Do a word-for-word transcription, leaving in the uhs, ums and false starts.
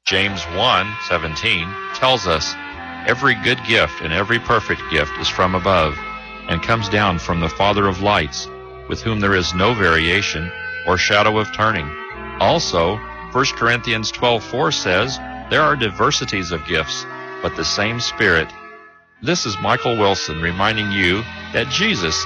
James one seventeen tells us, "Every good gift and every perfect gift is from above, and comes down from the Father of lights, with whom there is no variation or shadow of turning." Also, First Corinthians twelve four says, "There are diversities of gifts, but the same Spirit." This is Michael Wilson reminding you that Jesus